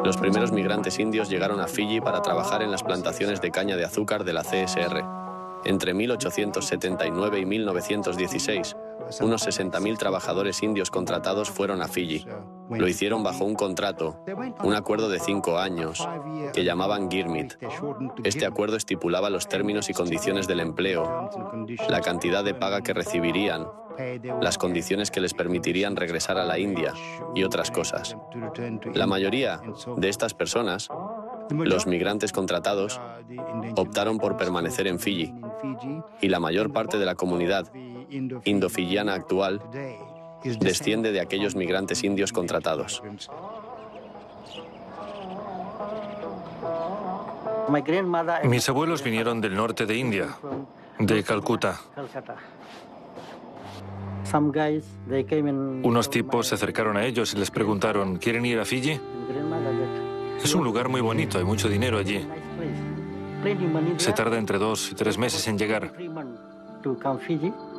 Los primeros migrantes indios llegaron a Fiyi para trabajar en las plantaciones de caña de azúcar de la CSR. Entre 1879 y 1916, unos 60.000 trabajadores indios contratados fueron a Fiyi. Lo hicieron bajo un contrato, un acuerdo de 5 años, que llamaban Girmit. Este acuerdo estipulaba los términos y condiciones del empleo, la cantidad de paga que recibirían, las condiciones que les permitirían regresar a la India y otras cosas. La mayoría de estas personas, los migrantes contratados, optaron por permanecer en Fiyi, y la mayor parte de la comunidad indo-fiyiana actual desciende de aquellos migrantes indios contratados. Mis abuelos vinieron del norte de India, de Calcuta. Unos tipos se acercaron a ellos y les preguntaron, ¿quieren ir a Fiyi? Es un lugar muy bonito, hay mucho dinero allí. Se tarda entre 2 y 3 meses en llegar.